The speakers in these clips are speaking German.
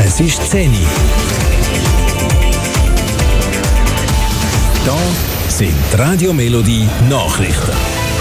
Es ist 10 Uhr. Da sind die Radio Melodie Nachrichten.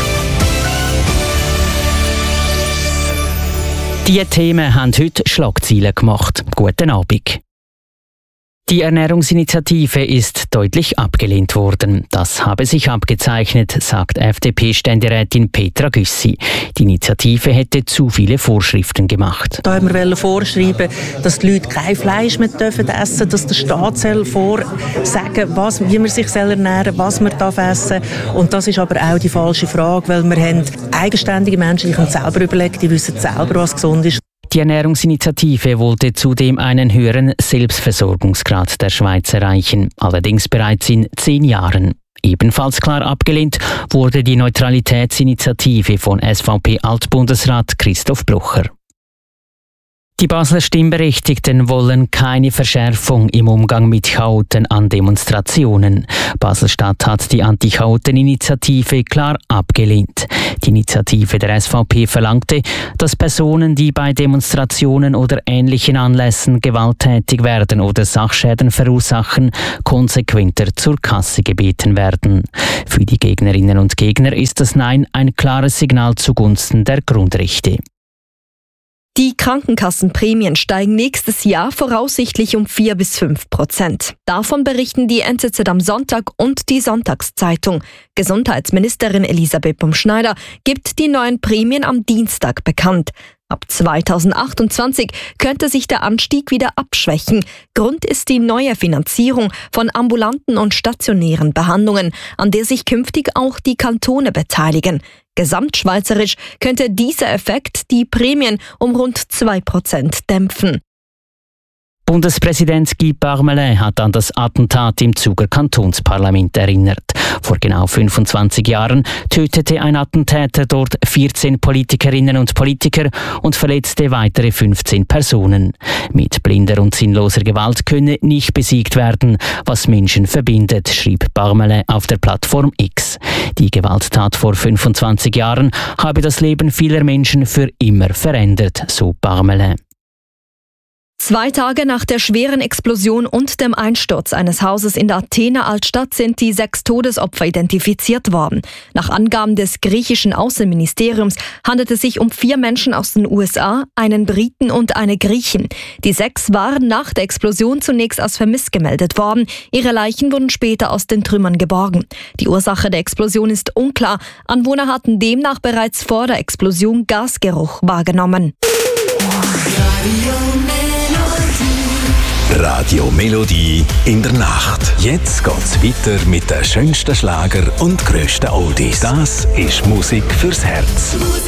Diese Themen haben heute Schlagzeilen gemacht. Guten Abend. Die Ernährungsinitiative ist deutlich abgelehnt worden. Das habe sich abgezeichnet, sagt FDP-Ständerätin Petra Güssi. Die Initiative hätte zu viele Vorschriften gemacht. Da wollten wir vorschreiben, dass die Leute kein Fleisch mehr essen dürfen, dass der Staat vorsagen soll, wie man sich ernähren soll, was man essen darf. Und das ist aber auch die falsche Frage, weil wir haben eigenständige Menschen, die können selber überlegen, die wissen selber, was gesund ist. Die Ernährungsinitiative wollte zudem einen höheren Selbstversorgungsgrad der Schweiz erreichen, allerdings bereits in 10 Jahren. Ebenfalls klar abgelehnt wurde die Neutralitätsinitiative von SVP-Altbundesrat Christoph Blocher. Die Basler Stimmberechtigten wollen keine Verschärfung im Umgang mit Chaoten an Demonstrationen. Basel-Stadt hat die Anti-Chaoten-Initiative klar abgelehnt. Die Initiative der SVP verlangte, dass Personen, die bei Demonstrationen oder ähnlichen Anlässen gewalttätig werden oder Sachschäden verursachen, konsequenter zur Kasse gebeten werden. Für die Gegnerinnen und Gegner ist das Nein ein klares Signal zugunsten der Grundrechte. Die Krankenkassenprämien steigen nächstes Jahr voraussichtlich um 4-5%. Davon berichten die NZZ am Sonntag und die Sonntagszeitung. Gesundheitsministerin Elisabeth Bumschneider gibt die neuen Prämien am Dienstag bekannt. Ab 2028 könnte sich der Anstieg wieder abschwächen. Grund ist die neue Finanzierung von ambulanten und stationären Behandlungen, an der sich künftig auch die Kantone beteiligen. Gesamtschweizerisch könnte dieser Effekt die Prämien um rund 2% dämpfen. Bundespräsident Guy Parmelin hat an das Attentat im Zuger Kantonsparlament erinnert. Vor genau 25 Jahren tötete ein Attentäter dort 14 Politikerinnen und Politiker und verletzte weitere 15 Personen. Mit blinder und sinnloser Gewalt könne nicht besiegt werden, was Menschen verbindet, schrieb Parmelin auf der Plattform X. Die Gewalttat vor 25 Jahren habe das Leben vieler Menschen für immer verändert, so Parmelin. 2 Tage nach der schweren Explosion und dem Einsturz eines Hauses in der Athener Altstadt sind die 6 Todesopfer identifiziert worden. Nach Angaben des griechischen Außenministeriums handelt es sich um 4 Menschen aus den USA, einen Briten und eine Griechin. Die 6 waren nach der Explosion zunächst als vermisst gemeldet worden. Ihre Leichen wurden später aus den Trümmern geborgen. Die Ursache der Explosion ist unklar. Anwohner hatten demnach bereits vor der Explosion Gasgeruch wahrgenommen. Radio Melodie in der Nacht. Jetzt geht's weiter mit den schönsten Schlager und grössten Oldies. Das ist Musik fürs Herz.